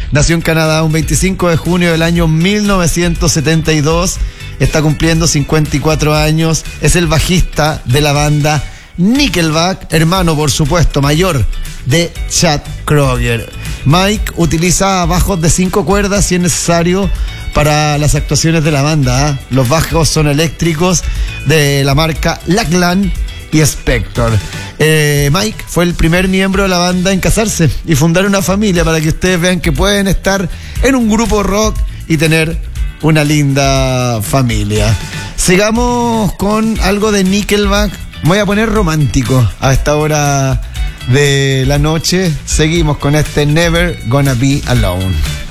Nació en Canadá un 25 de junio del año 1972. Está cumpliendo 54 años. Es el bajista de la banda Nickelback, hermano, por supuesto, mayor de Chad Kroeger. Mike utiliza bajos de 5 cuerdas si es necesario para las actuaciones de la banda. Los bajos son eléctricos de la marca Lachlan y Spector. Mike fue el primer miembro de la banda en casarse y fundar una familia, para que ustedes vean que pueden estar en un grupo rock y tener una linda familia. Sigamos con algo de Nickelback. Voy a poner romántico a esta hora de la noche. Seguimos con este Never Gonna Be Alone.